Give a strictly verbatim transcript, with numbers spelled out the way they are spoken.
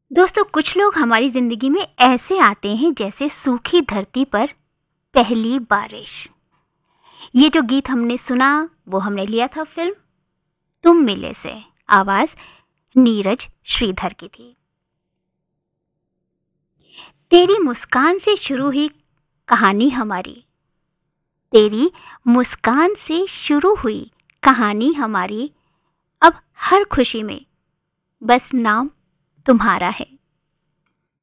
दोस्तों, कुछ लोग हमारी जिंदगी में ऐसे आते हैं जैसे सूखी धरती पर पहली बारिश। ये जो गीत हमने सुना वो हमने लिया था फिल्म तुम मिले से। आवाज नीरज श्रीधर की थी। तेरी मुस्कान से शुरू हुई कहानी हमारी, तेरी मुस्कान से शुरू हुई कहानी हमारी, अब हर खुशी में बस नाम तुम्हारा है।